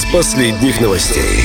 последних новостей.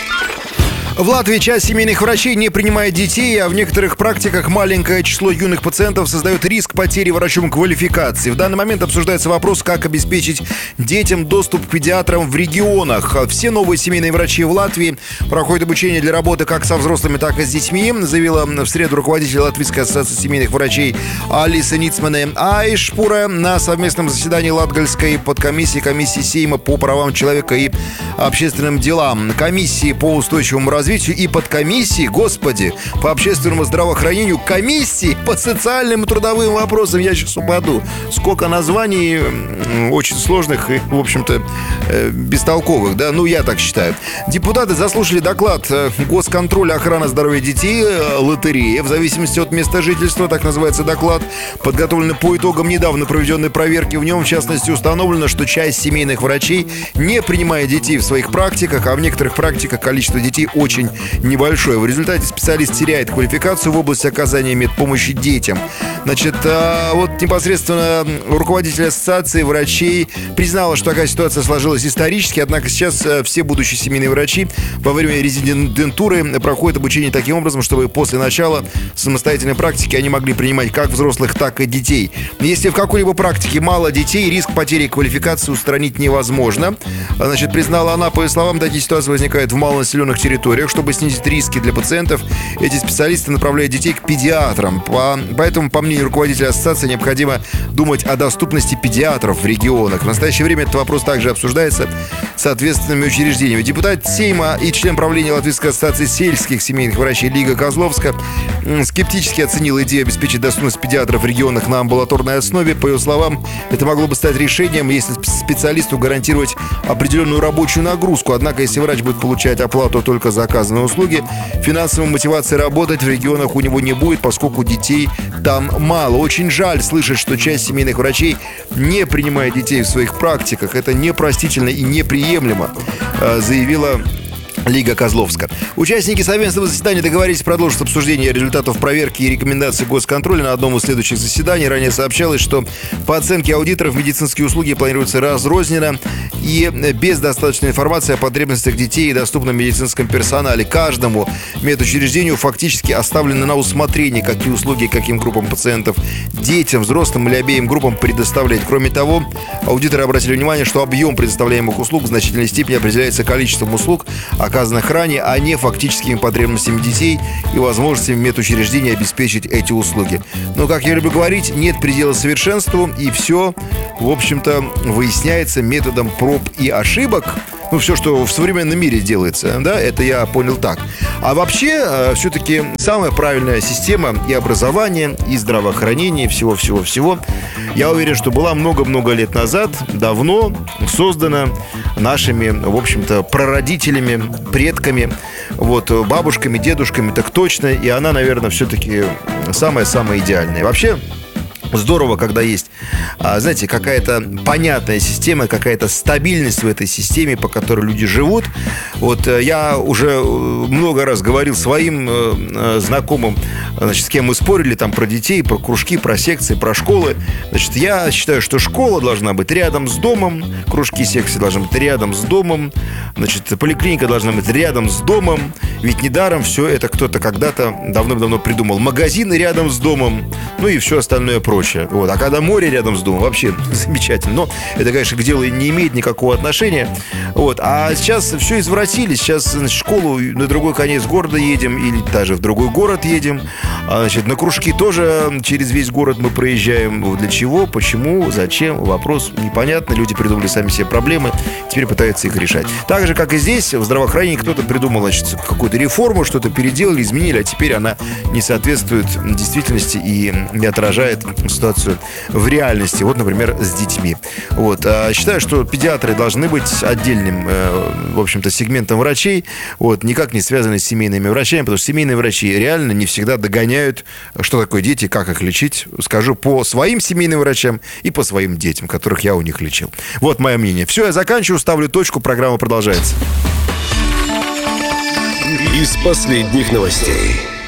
В Латвии часть семейных врачей не принимает детей, а в некоторых практиках маленькое число юных пациентов создает риск потери врачом квалификации. В данный момент обсуждается вопрос, как обеспечить детям доступ к педиатрам в регионах. Все новые семейные врачи в Латвии проходят обучение для работы как со взрослыми, так и с детьми, заявила в среду руководитель Латвийской ассоциации семейных врачей Алиса Ницмане Айшпура на совместном заседании Латгальской подкомиссии комиссии Сейма по правам человека и общественным делам, комиссии по устойчивому развитию и подкомиссии, господи, по общественному здравоохранению, комиссии по социальным и трудовым вопросам. Я сейчас упаду. Сколько названий очень сложных и, в общем-то, бестолковых, да? Ну, я так считаю. Депутаты заслушали доклад Госконтроля охраны здоровья детей, лотерея, в зависимости от места жительства, так называется доклад, подготовленный по итогам недавно проведенной проверки. В нем, в частности, установлено, что часть семейных врачей не принимает детей в своих практиках, а в некоторых практиках количество детей очень небольшое. В результате специалист теряет квалификацию в области оказания медпомощи детям. Значит, вот непосредственно руководитель ассоциации врачей признала, что такая ситуация сложилась исторически, однако сейчас все будущие семейные врачи во время резидентуры проходят обучение таким образом, чтобы после начала самостоятельной практики они могли принимать как взрослых, так и детей. Если в какой-либо практике мало детей, риск потери квалификации устранить невозможно. Значит, признала она, по ее словам, такие ситуации возникают в малонаселенных территориях. Чтобы снизить риски для пациентов, эти специалисты направляют детей к педиатрам. Поэтому, по мнению руководителя ассоциации, необходимо думать о доступности педиатров в регионах. В настоящее время этот вопрос также обсуждается соответственными учреждениями. Депутат Сейма и член правления Латвийской ассоциации сельских семейных врачей Лига Козловска скептически оценила идею обеспечить доступность педиатров в регионах на амбулаторной основе. По ее словам, это могло бы стать решением, если специалисту гарантировать определенную рабочую нагрузку. Однако, если врач будет получать оплату только за оказанные услуги, финансовой мотивации работать в регионах у него не будет, поскольку детей там мало. Очень жаль слышать, что часть семейных врачей не принимает детей в своих практиках. Это непростительно и неприемлемо, заявила Лига Козловска. Участники совместного заседания договорились продолжить обсуждение результатов проверки и рекомендаций Госконтроля на одном из следующих заседаний. Ранее сообщалось, что по оценке аудиторов медицинские услуги планируются разрозненно и без достаточной информации о потребностях детей и доступном медицинском персонале. Каждому медучреждению фактически оставлено на усмотрение, какие услуги каким группам пациентов, детям, взрослым или обеим группам предоставлять. Кроме того, аудиторы обратили внимание, что объем предоставляемых услуг в значительной степени определяется количеством услуг, оказанных ранее, а не фактическими потребностями детей и возможностями медучреждения обеспечить эти услуги. Но, как я люблю говорить, нет предела совершенству, и все, в общем-то, выясняется методом проб и ошибок. Ну, все, что в современном мире делается, да, это я понял так. А вообще, все-таки самая правильная система и образования, и здравоохранения, и всего-всего-всего, я уверен, что была много-много лет назад, давно создана нашими, в общем-то, прародителями, предками, вот, бабушками, дедушками, так точно, и она, наверное, все-таки самая-самая идеальная. Вообще, здорово, когда есть, знаете, какая-то понятная система, какая-то стабильность в этой системе, по которой люди живут. Вот я уже много раз говорил своим знакомым, значит, с кем мы спорили там про детей, про кружки, про секции, про школы. Значит, я считаю, что школа должна быть рядом с домом, кружки, секции должны быть рядом с домом, значит, поликлиника должна быть рядом с домом. Ведь недаром все это кто-то когда-то давно-давно придумал. Магазины рядом с домом, ну и все остальное прочее. Вот. А когда море рядом с домом, вообще замечательно. Но это, конечно, к делу не имеет никакого отношения. Вот. А сейчас все извратили. Сейчас, значит, школу на другой конец города едем или даже в другой город едем. Значит, на кружки тоже через весь город мы проезжаем. Для чего, почему, зачем? Вопрос непонятный. Люди придумали сами себе проблемы, теперь пытаются их решать. Так же, как и здесь, в здравоохранении кто-то придумал, значит, какую-то реформу, что-то переделали, изменили, а теперь она не соответствует действительности и не отражает ситуацию в реальности. Вот, например, с детьми. Вот. Считаю, что педиатры должны быть отдельным, в общем-то, сегментом врачей, вот, никак не связанный с семейными врачами, потому что семейные врачи реально не всегда догоняют, что такое дети, как их лечить. Скажу по своим семейным врачам и по своим детям, которых я у них лечил. Вот мое мнение. Все, я заканчиваю, ставлю точку, программа продолжается. Из последних новостей.